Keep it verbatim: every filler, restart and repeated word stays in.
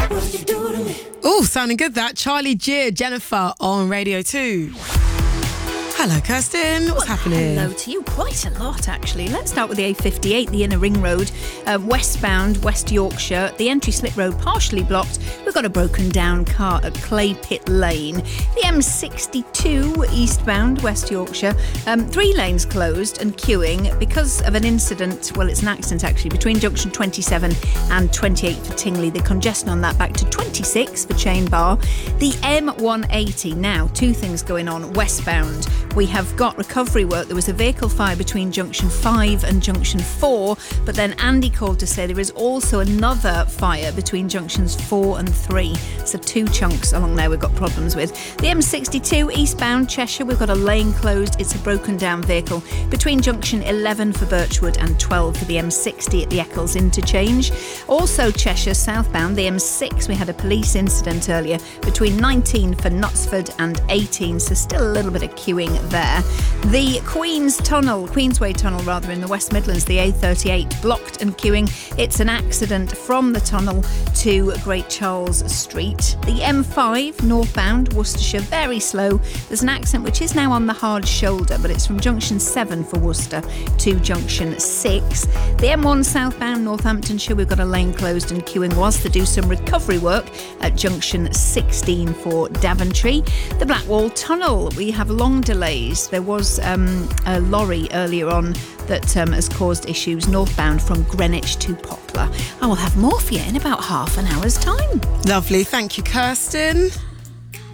Oh, sounding good that. Charlie Gear, Jennifer on Radio two. Hello, Kirsten. What's well, happening? Hello to you. Quite a lot, actually. Let's start with the A fifty-eight, the Inner Ring Road, uh, westbound, West Yorkshire. The entry slip road partially blocked. We've got a broken down car at Clay Pit Lane. The M sixty-two, eastbound, West Yorkshire. Um, three lanes closed and queuing because of an incident. Well, it's an accident, actually, between junction twenty-seven and twenty-eight for Tingley. The congestion on that back to twenty-six for Chain Bar. The M one eighty. Now, two things going on westbound. We have got recovery work. There was a vehicle fire between junction five and junction four, but then Andy called to say there is also another fire between junctions four and three. So two chunks along there we've got problems with. The M sixty-two eastbound Cheshire, we've got a lane closed. It's a broken down vehicle between junction eleven for Birchwood and twelve for the M sixty at the Eccles interchange. Also Cheshire southbound, the M six, we had a police incident earlier between nineteen for Knutsford and eighteen, so still a little bit of queuing there. The Queen's Tunnel, Queensway Tunnel rather, in the West Midlands, the A thirty-eight, blocked and queuing. It's an accident from the tunnel to Great Charles Street. The M five, northbound, Worcestershire, very slow. There's an accident which is now on the hard shoulder, but it's from junction seven for Worcester to junction six. The M one southbound, Northamptonshire, we've got a lane closed and queuing was to do some recovery work at junction sixteen for Daventry. The Blackwall Tunnel, we have long delays. There was um, a lorry earlier on that um, has caused issues northbound from Greenwich to Poplar. I will have more for you in about half an hour's time. Lovely. Thank you, Kirsten.